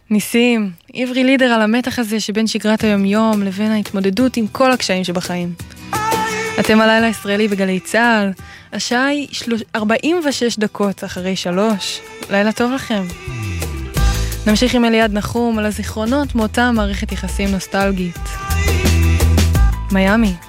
ניסים, עברי לידר על המתח הזה שבין שגרת היום-יום לבין ההתמודדות עם כל הקשיים שבחיים. אתם הלילה הישראלי בגלי צהל, השעה היא 46 דקות אחרי 3. לילה טוב לכם. נמשיך עם אליעד נחום על הזיכרונות מאותה מערכת יחסים נוסטלגית. מיאמי.